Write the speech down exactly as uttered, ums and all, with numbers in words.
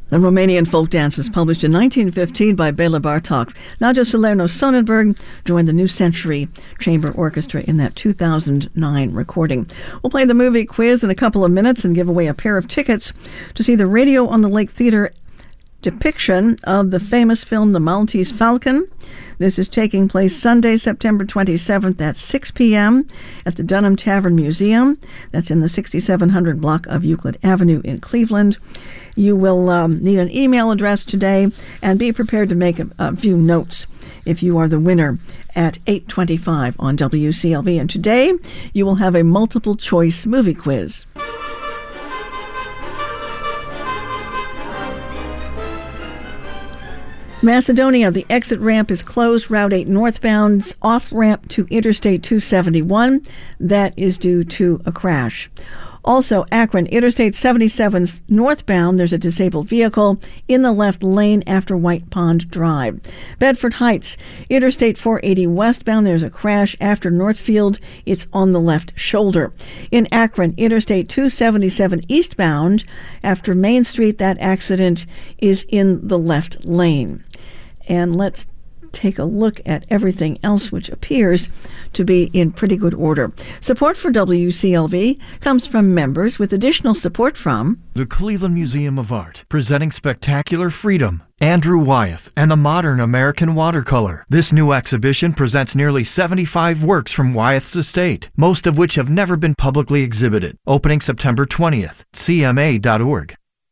The Romanian folk dance is published in nineteen fifteen by Bela Bartok. Nadia Salerno Sonnenberg joined the New Century Chamber Orchestra in that two thousand nine recording. We'll play the movie quiz in a couple of minutes and give away a pair of tickets to see the Radio on the Lake Theater depiction of the famous film The Maltese Falcon. This is taking place Sunday, September twenty-seventh at six p.m. at the Dunham Tavern Museum. That's in the sixty-seven hundred block of Euclid Avenue in Cleveland. You will um, need an email address today, and be prepared to make a, a few notes if you are the winner at eight twenty-five on W C L V. And today you will have a multiple choice movie quiz. Macedonia, the exit ramp is closed. Route eight northbound's off-ramp to Interstate two seventy-one. That is due to a crash. Also, Akron, Interstate seventy-seven's northbound, there's a disabled vehicle in the left lane after White Pond Drive. Bedford Heights, Interstate four eighty westbound, there's a crash after Northfield. It's on the left shoulder. In Akron, Interstate two seventy-seven eastbound, after Main Street, that accident is in the left lane. And let's take a look at everything else, which appears to be in pretty good order. Support for W C L V comes from members, with additional support from the Cleveland Museum of Art, presenting Spectacular Freedom, Andrew Wyeth, and the Modern American Watercolor. This new exhibition presents nearly seventy-five works from Wyeth's estate, most of which have never been publicly exhibited. Opening September twentieth, C M A dot org.